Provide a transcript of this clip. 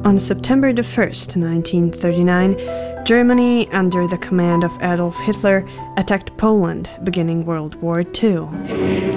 On September 1st, 1939, Germany, under the command of Adolf Hitler, attacked Poland, beginning World War II.